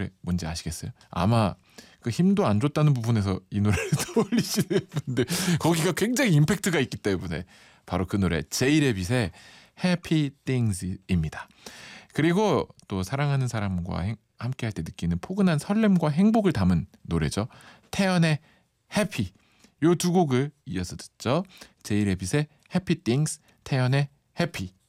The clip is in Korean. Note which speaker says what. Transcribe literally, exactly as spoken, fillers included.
Speaker 1: 노래 뭔지 아시겠어요? 아마 그 힘도 안 줬다는 부분에서 이 노래를 떠올리시는 분들 거기가 굉장히 임팩트가 있기 때문에 바로 그 노래 제이레빗의 Happy Things입니다. 그리고 또 사랑하는 사람과 행, 함께 할 때 느끼는 포근한 설렘과 행복을 담은 노래죠. 태연의 Happy. 요 두 곡을 이어서 듣죠. 제이레빗의 Happy Things, 태연의 Happy.